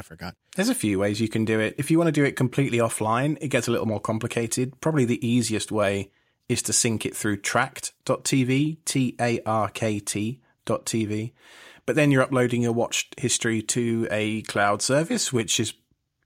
forgot. There's a few ways you can do it. If you want to do it completely offline, it gets a little more complicated. Probably the easiest way is to sync it through Trakt.tv, Tarkt.tv. But then you're uploading your watch history to a cloud service, which is